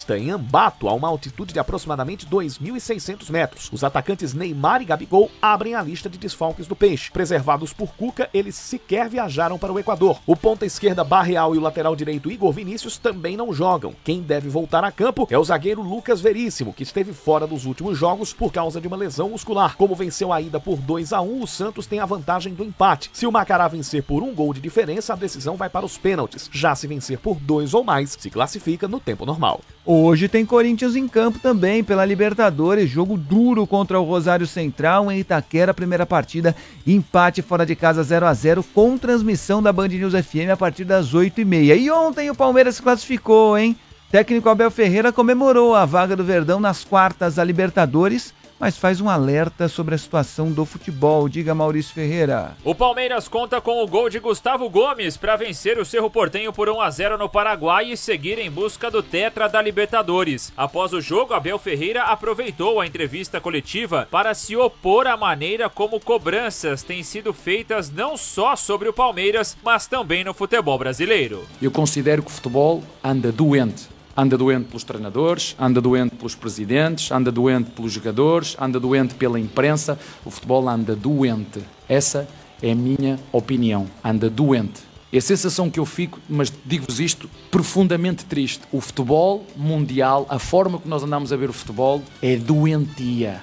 Paulista, em Ambato, a uma altitude de aproximadamente 2.600 metros. Os atacantes Neymar e Gabigol abrem a lista de desfalques do Peixe. Preservados por Cuca, eles sequer viajaram para o Equador. O ponta esquerda Barreal e o lateral direito Igor Vinícius também não jogam. Quem deve voltar a campo é o zagueiro Lucas Veríssimo, que esteve fora dos últimos jogos por causa de uma lesão muscular. Como venceu a ida por 2-1, o Santos tem a vantagem do empate. Se o Macará vencer por 1 gol de diferença, a decisão vai para os pênaltis. Já se vencer por 2 ou mais, se classifica no tempo normal. Hoje tem Corinthians em campo também pela Libertadores, jogo duro contra o Rosário Central em Itaquera, primeira partida, empate fora de casa 0-0 com transmissão da Band News FM a partir das 8h30. E ontem o Palmeiras se classificou, hein? Técnico Abel Ferreira comemorou a vaga do Verdão nas quartas da Libertadores, mas faz um alerta sobre a situação do futebol. Diga, Maurício Ferreira. O Palmeiras conta com o gol de Gustavo Gomes para vencer o Cerro Porteño por 1-0 no Paraguai e seguir em busca do tetra da Libertadores. Após o jogo, Abel Ferreira aproveitou a entrevista coletiva para se opor à maneira como cobranças têm sido feitas não só sobre o Palmeiras, mas também no futebol brasileiro. Eu considero que o futebol anda doente. Anda doente pelos treinadores, anda doente pelos presidentes, anda doente pelos jogadores, anda doente pela imprensa. O futebol anda doente. Essa é a minha opinião. Anda doente. É a sensação que eu fico, mas digo-vos isto, profundamente triste. O futebol mundial, a forma que nós andamos a ver o futebol, é doentia.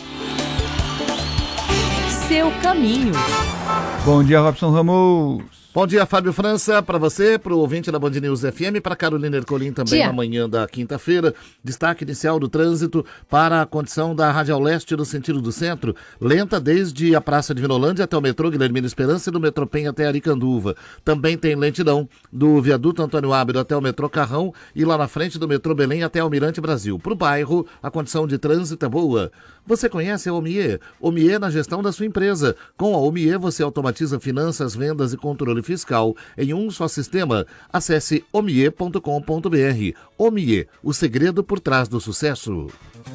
Seu caminho. Bom dia, Robson Ramos. Bom dia, Fábio França, para você, para o ouvinte da Band News FM, para Carolina Ercolim também na manhã da quinta-feira. Destaque inicial do trânsito para a condição da Radial Leste no sentido do centro, lenta desde a Praça de Vinolândia até o metrô Guilhermina Esperança e do metrô Penha até Aricanduva. Também tem lentidão do viaduto Antônio Ábido até o metrô Carrão e lá na frente do metrô Belém até Almirante Brasil. Para o bairro, a condição de trânsito é boa. Você conhece a Omie? Omie na gestão da sua empresa. Com a Omie você automatiza finanças, vendas e controle fiscal em um só sistema. Acesse omie.com.br. Omie, o segredo por trás do sucesso.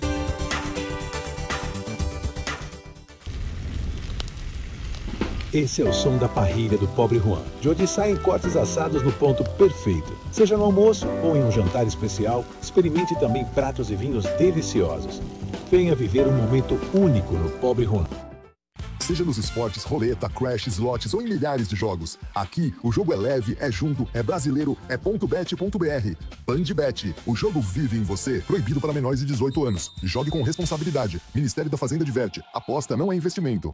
Esse é o som da parrilha do Pobre Juan, de onde saem cortes assados no ponto perfeito. Seja no almoço ou em um jantar especial, experimente também pratos e vinhos deliciosos. Venha viver um momento único no Pobre Juan. Seja nos esportes, roleta, crash, slots ou em milhares de jogos. Aqui, o jogo é leve, é junto, é brasileiro, é .bet.br. Bandbet, o jogo vive em você. Proibido para menores de 18 anos. Jogue com responsabilidade. Ministério da Fazenda diverte. Aposta não é investimento.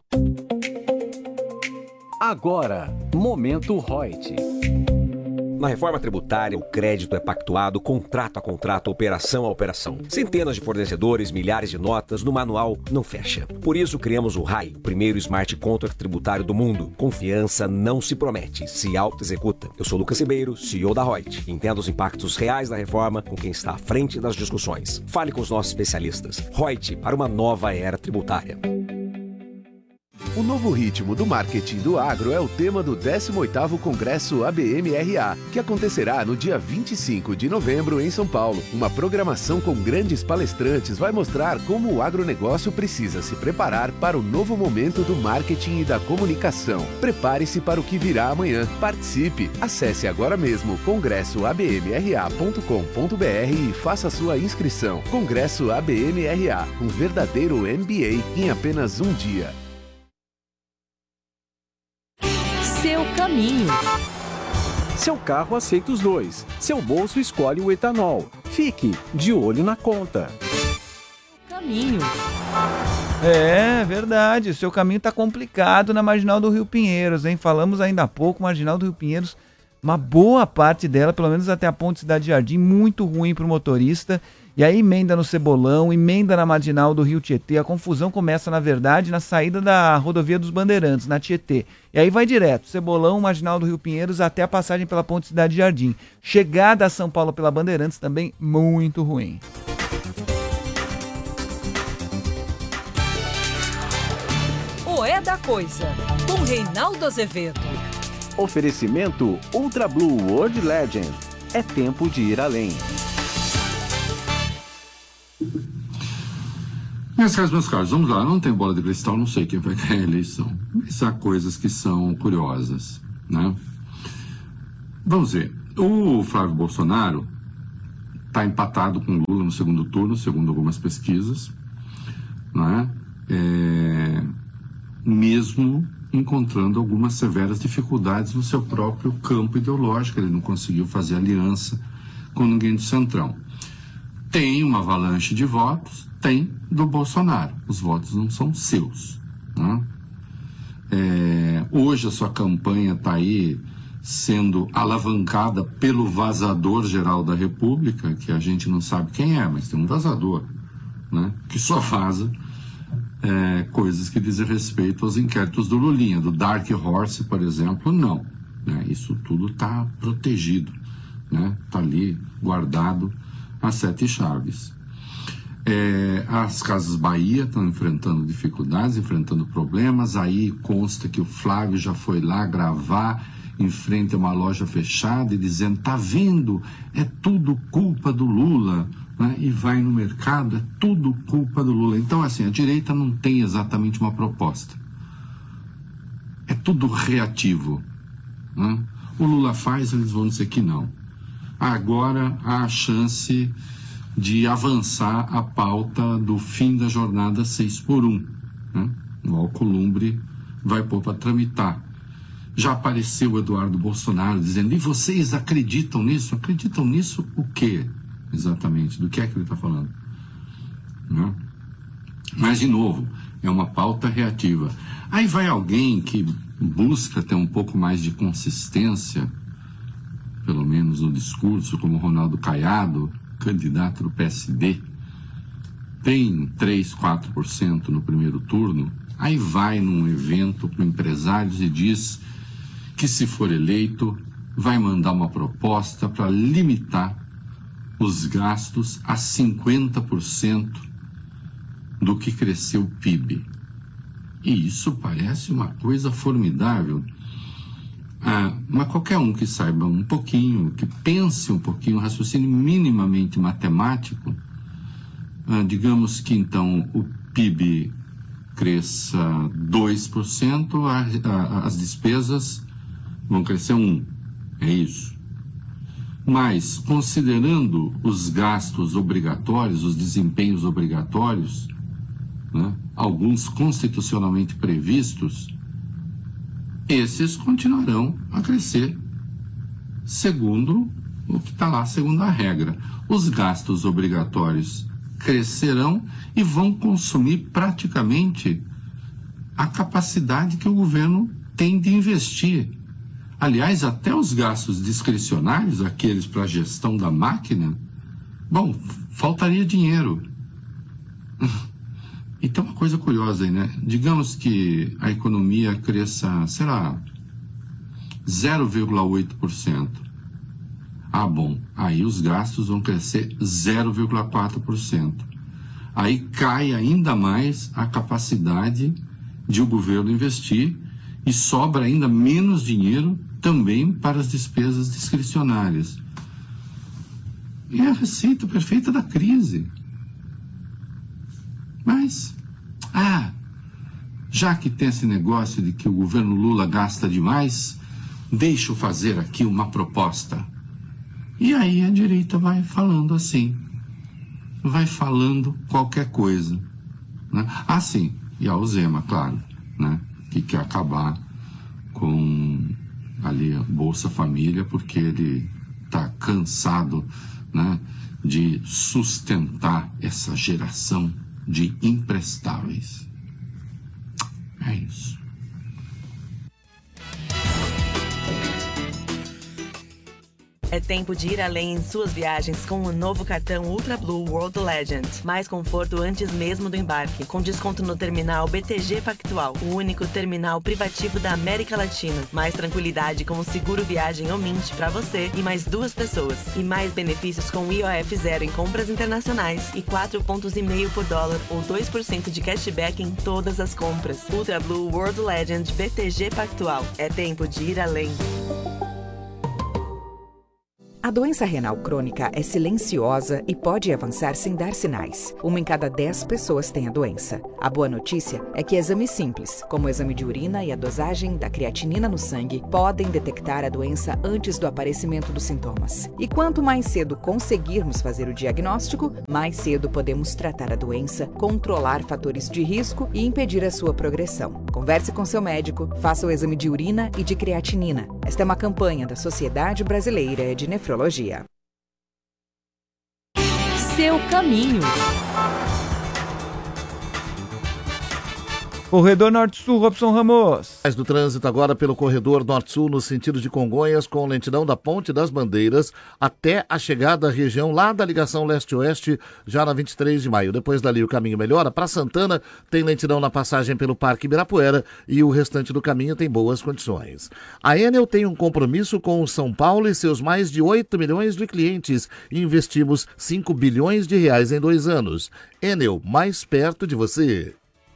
Agora, Momento Reut. Na reforma tributária, o crédito é pactuado contrato a contrato, operação a operação. Centenas de fornecedores, milhares de notas, no manual não fecha. Por isso criamos o RAI, o primeiro smart contract tributário do mundo. Confiança não se promete, se auto-executa. Eu sou Lucas Ribeiro, CEO da Reut. Entenda os impactos reais da reforma com quem está à frente das discussões. Fale com os nossos especialistas. Reut, para uma nova era tributária. O novo ritmo do marketing do agro é o tema do 18º Congresso ABM-RA, que acontecerá no dia 25 de novembro em São Paulo. Uma programação com grandes palestrantes vai mostrar como o agronegócio precisa se preparar para o novo momento do marketing e da comunicação. Prepare-se para o que virá amanhã. Participe! Acesse agora mesmo congressoabmra.com.br e faça sua inscrição. Congresso ABM-RA, um verdadeiro MBA em apenas um dia. Seu caminho. Seu carro aceita os dois. Seu bolso escolhe o etanol. Fique de olho na conta. Seu caminho. É verdade, o seu caminho tá complicado na Marginal do Rio Pinheiros, hein? Falamos ainda há pouco, Marginal do Rio Pinheiros, uma boa parte dela, pelo menos até a Ponte Cidade Jardim, muito ruim pro motorista. E aí emenda no Cebolão, emenda na Marginal do Rio Tietê. A confusão começa, na verdade, na saída da rodovia dos Bandeirantes, na Tietê. E aí vai direto, Cebolão, Marginal do Rio Pinheiros, até a passagem pela Ponte Cidade Jardim. Chegada a São Paulo pela Bandeirantes também muito ruim. O É da Coisa, com Reinaldo Azevedo. Oferecimento Ultra Blue World Legend. É tempo de ir além. Meus caros, vamos lá. Não tem bola de cristal, não sei quem vai ganhar a eleição. Mas há coisas que são curiosas, né? Vamos ver. O Flávio Bolsonaro está empatado com Lula no segundo turno, segundo algumas pesquisas, né? Mesmo encontrando algumas severas dificuldades no seu próprio campo ideológico. Ele não conseguiu fazer aliança com ninguém do Centrão. Tem uma avalanche de votos, tem do Bolsonaro. Os votos não são seus, né? Hoje a sua campanha está aí sendo alavancada pelo vazador geral da República, que a gente não sabe quem é, mas tem um vazador, né, que só vaza coisas que dizem respeito aos inquéritos do Lulinha. Do Dark Horse, por exemplo, não, né? Isso tudo está protegido, né? Está ali guardado a 7 chaves. As Casas Bahia estão enfrentando dificuldades, enfrentando problemas. Aí consta que o Flávio já foi lá gravar em frente a uma loja fechada e dizendo: tá vendo, é tudo culpa do Lula, né? E vai no mercado, é tudo culpa do Lula. Então, assim, a direita não tem exatamente uma proposta, é tudo reativo, né? O Lula faz, eles vão dizer que não. Agora há a chance de avançar a pauta do fim da jornada 6x1, né? O Alcolumbre vai pôr para tramitar. Já apareceu o Eduardo Bolsonaro dizendo: e vocês acreditam nisso? Acreditam nisso o quê, exatamente? Do que é que ele está falando? Né? Mas, de novo, é uma pauta reativa. Aí vai alguém que busca ter um pouco mais de consistência, pelo menos no discurso, como Ronaldo Caiado, candidato do PSD, tem 3, 4% no primeiro turno. Aí vai num evento com empresários e diz que, se for eleito, vai mandar uma proposta para limitar os gastos a 50% do que cresceu o PIB. E isso parece uma coisa formidável. Mas qualquer um que saiba um pouquinho, que pense um pouquinho, um raciocínio minimamente matemático, digamos que então o PIB cresça 2%, as despesas vão crescer 1%. É isso. Mas, considerando os gastos obrigatórios, os desempenhos obrigatórios, né, alguns constitucionalmente previstos, esses continuarão a crescer, segundo o que está lá, segundo a regra. Os gastos obrigatórios crescerão e vão consumir praticamente a capacidade que o governo tem de investir. Aliás, até os gastos discricionários, aqueles para a gestão da máquina, bom, faltaria dinheiro. Então, uma coisa curiosa aí, né? Digamos que a economia cresça, sei lá, 0,8%. Bom, aí os gastos vão crescer 0,4%. Aí cai ainda mais a capacidade de o governo investir e sobra ainda menos dinheiro também para as despesas discricionárias. É a receita perfeita da crise. Mas, já que tem esse negócio de que o governo Lula gasta demais, deixa eu fazer aqui uma proposta. E aí a direita vai falando assim, vai falando qualquer coisa, né? Sim, e a Zema, claro, né, que quer acabar com ali a Bolsa Família, porque ele está cansado, né, de sustentar essa geração de imprestáveis. É isso. É tempo de ir além em suas viagens com o novo cartão Ultra Blue World Legend. Mais conforto antes mesmo do embarque, com desconto no terminal BTG Pactual, o único terminal privativo da América Latina. Mais tranquilidade com o seguro viagem ou Mint para você e mais 2 pessoas. E mais benefícios com IOF zero em compras internacionais e 4,5 pontos por dólar ou 2% de cashback em todas as compras. Ultra Blue World Legend BTG Pactual. É tempo de ir além. A doença renal crônica é silenciosa e pode avançar sem dar sinais. 1 em cada 10 pessoas tem a doença. A boa notícia é que exames simples, como o exame de urina e a dosagem da creatinina no sangue, podem detectar a doença antes do aparecimento dos sintomas. E quanto mais cedo conseguirmos fazer o diagnóstico, mais cedo podemos tratar a doença, controlar fatores de risco e impedir a sua progressão. Converse com seu médico, faça o exame de urina e de creatinina. Esta é uma campanha da Sociedade Brasileira de Nefrologia. Seu caminho. Corredor Norte-Sul, Robson Ramos. Do trânsito agora pelo corredor Norte-Sul no sentido de Congonhas, com lentidão da Ponte das Bandeiras até a chegada à região lá da ligação leste-oeste, já na 23 de maio. Depois dali o caminho melhora. Para Santana tem lentidão na passagem pelo Parque Ibirapuera e o restante do caminho tem boas condições. A Enel tem um compromisso com o São Paulo e seus mais de 8 milhões de clientes. Investimos 5 bilhões de reais em 2 anos. Enel, mais perto de você.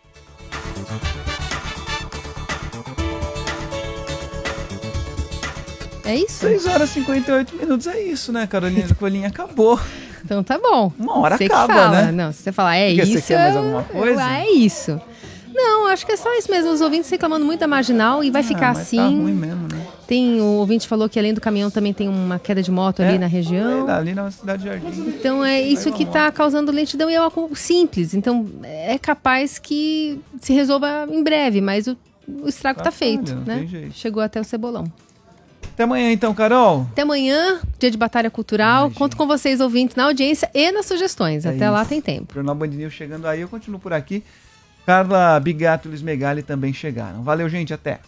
É isso? 6 horas e 58 minutos, é isso, né, Carolina Coelhinha? Acabou. Então tá bom. Uma hora você acaba, fala, né? Não, se você falar Porque isso... você quer mais alguma coisa? É isso. Não, acho que é só isso mesmo. Os ouvintes reclamando muito da Marginal e vai ficar mas assim. Tá ruim mesmo, né? Tem, o ouvinte falou que além do caminhão também tem uma queda de moto ali na região. Ali na Cidade Jardim. Então é isso que está causando lentidão e é algo simples. Então é capaz que se resolva em breve, mas o estrago está feito, não né? tem jeito. Chegou até o cebolão. Até amanhã então, Carol. Até amanhã, dia de Batalha Cultural. Conto com vocês, ouvintes, na audiência e nas sugestões. Até isso. lá tem tempo. Jornal Band News chegando aí, eu continuo por aqui. Carla Bigato e Luiz Megali também chegaram. Valeu, gente, até.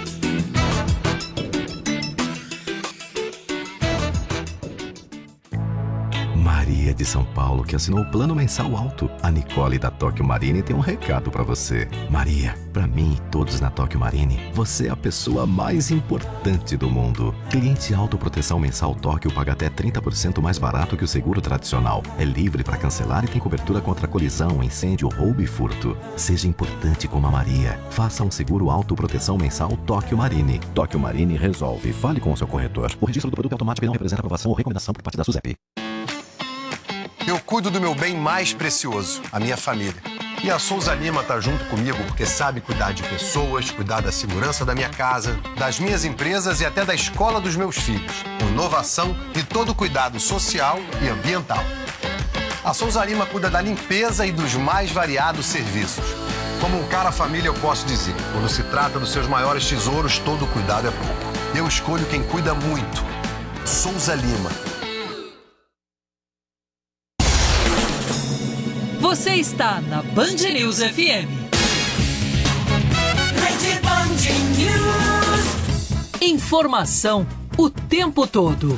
Maria de São Paulo, que assinou o plano mensal alto. A Nicole da Tóquio Marine tem um recado pra você. Maria, pra mim e todos na Tóquio Marine, você é a pessoa mais importante do mundo. Cliente autoproteção mensal Tóquio paga até 30% mais barato que o seguro tradicional. É livre pra cancelar e tem cobertura contra colisão, incêndio, roubo e furto. Seja importante como a Maria. Faça um seguro autoproteção mensal Tóquio Marine. Tóquio Marine resolve. Fale com o seu corretor. O registro do produto é automático e não representa aprovação ou recomendação por parte da SUSEP. Eu cuido do meu bem mais precioso, a minha família. E a Souza Lima tá junto comigo porque sabe cuidar de pessoas, cuidar da segurança da minha casa, das minhas empresas e até da escola dos meus filhos. Com inovação e todo cuidado social e ambiental. A Souza Lima cuida da limpeza e dos mais variados serviços. Como um cara família, eu posso dizer, quando se trata dos seus maiores tesouros, todo cuidado é pouco. Eu escolho quem cuida muito. Souza Lima. Você está na Band News FM. Rede Band News. Informação o tempo todo.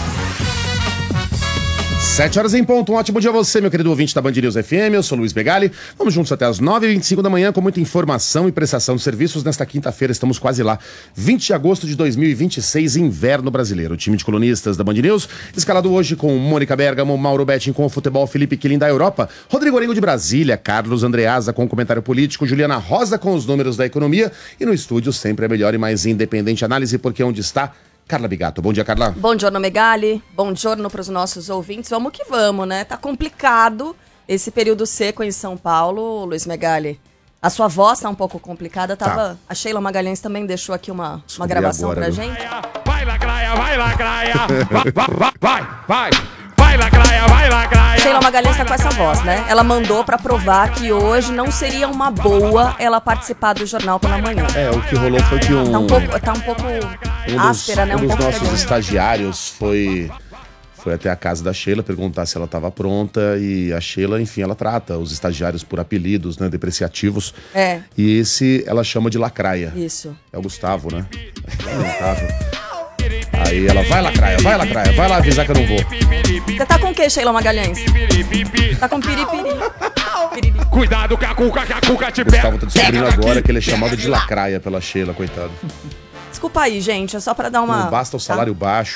7 horas em ponto, um ótimo dia a você, meu querido ouvinte da Band News FM, eu sou Luiz Megali. Vamos juntos até as 9h25 da manhã com muita informação e prestação de serviços. Nesta quinta-feira estamos quase lá, 20 de agosto de 2026, inverno brasileiro. O time de colunistas da Band News, escalado hoje com Mônica Bergamo, Mauro Betting com o futebol, Felipe Quilin da Europa, Rodrigo Orengo de Brasília, Carlos Andreasa com o comentário político, Juliana Rosa com os números da economia e no estúdio sempre a melhor e mais independente análise, porque onde está Carla Bigato. Bom dia, Carla. Bom dia, Megali. Bom dia para os nossos ouvintes. Vamos que vamos, né? Tá complicado esse período seco em São Paulo, Luiz Megali. A sua voz tá um pouco complicada. Tá. A Sheila Magalhães também deixou aqui uma gravação agora, pra gente. Vai, Lacraia, vai, Lacraia. Vai. Vai, Lacraia, vai, Lacraia. Sheila Magalhães tá com essa voz, né? Ela mandou pra provar que hoje não seria uma boa ela participar do Jornal pela Manhã. O que rolou foi que Tá um pouco áspera, né? Um dos nossos estagiários foi até a casa da Sheila perguntar se ela estava pronta e a Sheila, enfim, ela trata os estagiários por apelidos, né, depreciativos. E esse ela chama de Lacraia. Isso. É o Gustavo, né? Lamentável. Aí ela, vai Lacraia, vai lá avisar que eu não vou. Você tá com o que, Sheila Magalhães? Tá com piripiri. Cuidado com a cuca te pega. Gustavo tá descobrindo agora que ele é chamado de Lacraia pela Sheila, coitado. Desculpa aí, gente, é só pra dar uma... Não basta o salário baixo,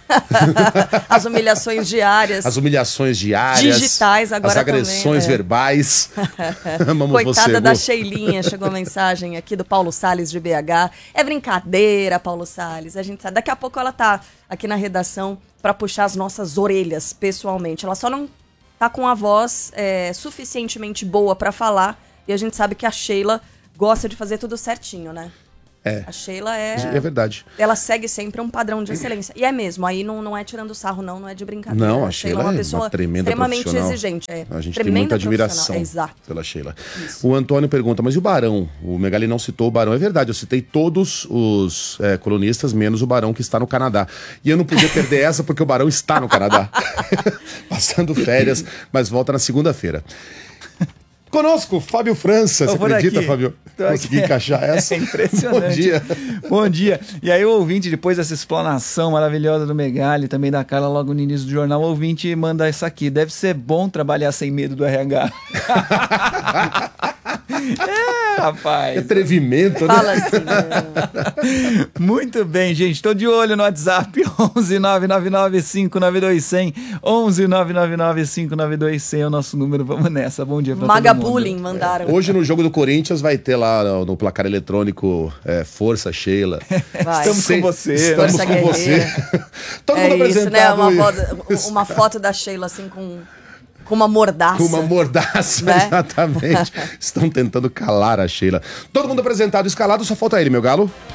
As humilhações diárias. As humilhações diárias. Digitais agora as agressões também, verbais. Amamos Coitada você, da Gu. Sheilinha, chegou mensagem aqui do Paulo Salles de BH. É brincadeira, Paulo Salles. A gente sabe. Daqui a pouco ela tá aqui na redação para puxar as nossas orelhas pessoalmente. Ela só não tá com a voz suficientemente boa para falar. E a gente sabe que a Sheila gosta de fazer tudo certinho, né? A Sheila É verdade. Ela segue sempre um padrão de excelência. E é mesmo, aí não é tirando sarro, não é de brincadeira. Não, a Sheila é uma pessoa tremenda extremamente profissional. exigente. A gente tem muita admiração Exato. pela Sheila. O Antônio pergunta, mas e o Barão? O Megali não citou o Barão. É verdade, eu citei todos os colunistas, menos o Barão que está no Canadá. E eu não podia perder essa porque o Barão está no Canadá. Passando férias, mas volta na segunda-feira. Conosco, Fábio França. Você acredita, Fábio? Consegui encaixar essa? É impressionante. Bom dia. Bom dia. E aí o ouvinte, depois dessa explanação maravilhosa do Megali, também da Carla logo no início do jornal, o ouvinte manda essa aqui. Deve ser bom trabalhar sem medo do RH. Rapaz. Atrevimento, né? Fala assim, né? Muito bem, gente. Tô de olho no WhatsApp. 11-999-592-100. 11-999-592-100 é o nosso número. Vamos nessa. Bom dia pra todo mundo. Bullying mandaram. Hoje no jogo do Corinthians vai ter lá no placar eletrônico Força Sheila. Estamos com você. Estamos Força com você. Todo mundo apresentado. apresentado. Uma foto da Sheila assim com uma mordaça. Com uma mordaça, né? Exatamente. Estão tentando calar a Sheila. Todo mundo apresentado, escalado, só falta ele, meu galo.